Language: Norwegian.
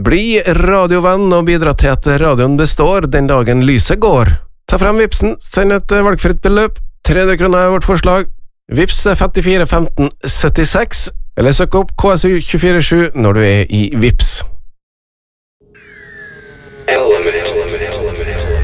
Bli radiovenn og bidra til at radioen består den dagen lyset går. Ta frem Vipsen, send et valgfritt beløp, 300 kroner er vårt forslag. Vips 54 15 76, eller søk opp KSU 24/7 når du er i Vips. Element.